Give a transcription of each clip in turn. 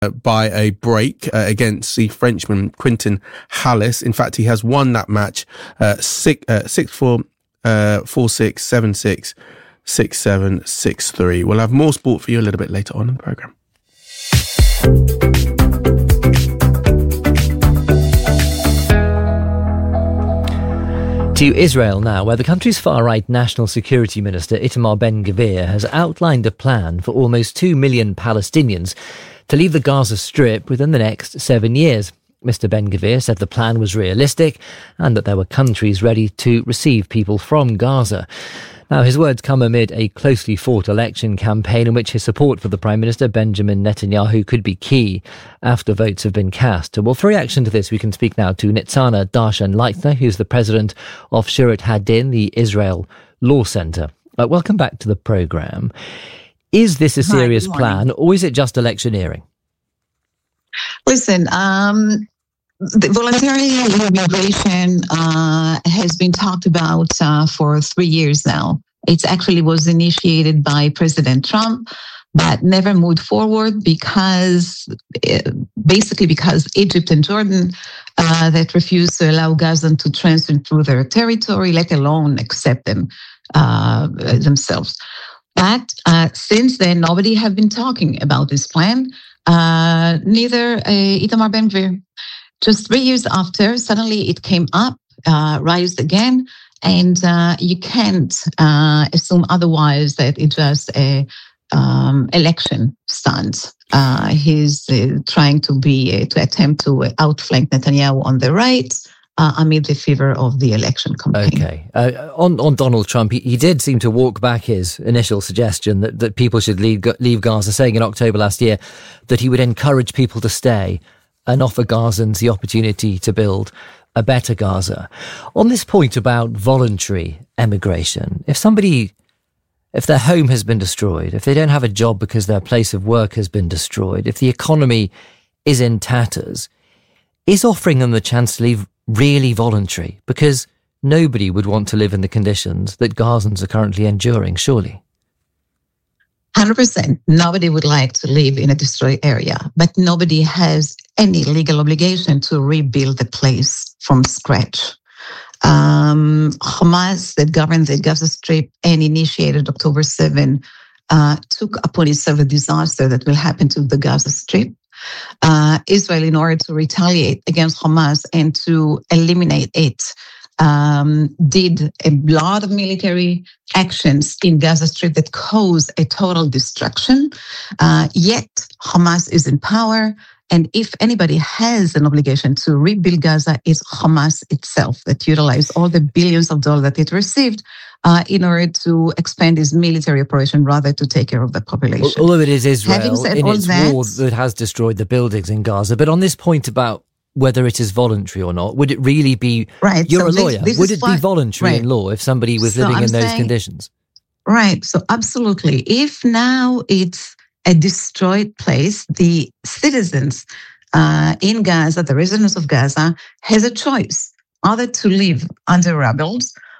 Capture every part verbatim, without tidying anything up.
by a break uh, against the Frenchman Quentin Halys. In fact, he has won that match uh, six, uh, six four, uh, four six, seven six, six seven, six three. We'll have more sport for you a little bit later on in the programme. To Israel now, where the country's far-right National Security Minister Itamar Ben-Gvir has outlined a plan for almost two million Palestinians to leave the Gaza Strip within the next seven years. Mister Ben-Gvir said the plan was realistic and that there were countries ready to receive people from Gaza. Now, his words come amid a closely fought election campaign in which his support for the Prime Minister Benjamin Netanyahu could be key after votes have been cast. Well, for reaction to this, we can speak now to Nitzana Darshan-Leitner, who's the president of Shurat Hadin, the Israel Law Centre. Uh, welcome back to the programme. Is this a serious Hi, plan, or is it just electioneering? Listen, um, the voluntary immigration uh, has been talked about uh, for three years now. It actually was initiated by President Trump, but never moved forward because, uh, basically because Egypt and Jordan uh, that refused to allow Gazans to transfer through their territory, let alone accept them uh, themselves. But uh, since then, nobody have been talking about this plan, uh, neither uh, Itamar Ben-Gvir. Just three years after, suddenly it came up, uh, raised again, and uh, you can't uh, assume otherwise that it's just a um, election stunt. Uh, he's uh, trying to be uh, to attempt to outflank Netanyahu on the right uh, amid the fever of the election campaign. Okay. Uh, on on Donald Trump, he, he did seem to walk back his initial suggestion that, that people should leave, leave Gaza, saying in October last year that he would encourage people to stay and offer Gazans the opportunity to build a better Gaza. On this point about voluntary emigration, if somebody, if their home has been destroyed, if they don't have a job because their place of work has been destroyed, if the economy is in tatters, is offering them the chance to leave really voluntary? Because nobody would want to live in the conditions that Gazans are currently enduring, surely. one hundred percent. Nobody would like to live in a destroyed area, but nobody has any legal obligation to rebuild the place from scratch. Um, Hamas, that governed the Gaza Strip and initiated October seventh, uh, took upon itself a disaster that will happen to the Gaza Strip. Uh, Israel, in order to retaliate against Hamas and to eliminate it, Um, did a lot of military actions in Gaza Strip that caused a total destruction. Uh, yet Hamas is in power. And if anybody has an obligation to rebuild Gaza, it's Hamas itself that utilized all the billions of dollars that it received uh, in order to expand its military operation rather to take care of the population. Although it is Israel in its that, war that has destroyed the buildings in Gaza. But on this point about whether it is voluntary or not, would it really be, right, you're so a lawyer, this, this would it what, be voluntary right. in law if somebody was so living I'm in those saying, conditions? Right, so absolutely. If now it's a destroyed place, the citizens uh, in Gaza, the residents of Gaza, has a choice, either to live under rubble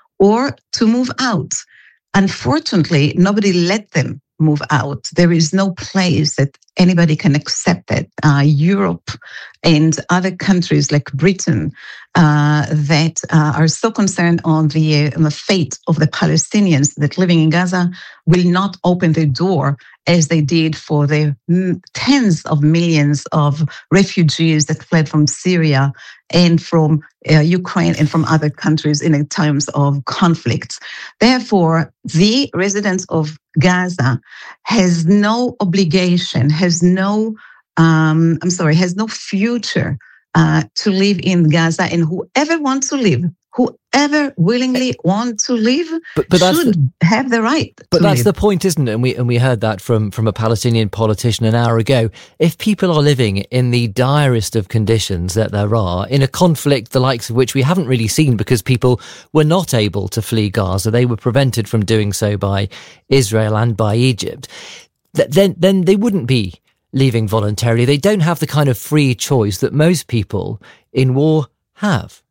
or to move out. Unfortunately, nobody let them move out. There is no place that anybody can accept it. Uh, Europe and other countries like Britain uh, that uh, are so concerned on the, uh, on the fate of the Palestinians that living in Gaza will not open the door as they did for the tens of millions of refugees that fled from Syria and from uh, Ukraine and from other countries in times of conflicts. Therefore, the residents of Gaza has no obligation, has no, um, I'm sorry, has no future uh, to live in Gaza, and whoever wants to live, whoever willingly wants to live but, but should the, have the right But to that's live. the point, isn't it? And we, and we heard that from, from a Palestinian politician an hour ago. If people are living in the direst of conditions that there are, in a conflict the likes of which we haven't really seen because people were not able to flee Gaza, they were prevented from doing so by Israel and by Egypt, th- then, then they wouldn't be leaving voluntarily. They don't have the kind of free choice that most people in war have.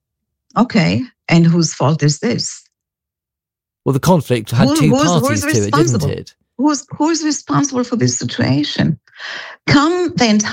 Okay, and whose fault is this? Well, the conflict had Who, two who's, parties who's to it, didn't it? who's who's responsible for this situation? Come the entire